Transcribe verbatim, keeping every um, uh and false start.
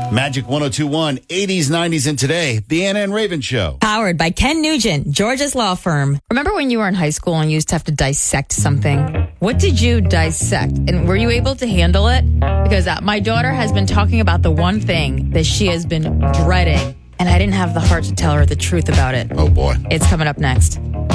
Magic one oh two point one, eighties, nineties, and today, the Anna and Raven Show. Powered by Ken Nugent, Georgia's law firm. Remember when you were in high school and you used to have to dissect something? What did you dissect? And were you able to handle it? Because uh, my daughter has been talking about the one thing that she has been dreading, and I didn't have the heart to tell her the truth about it. Oh, boy. It's coming up next.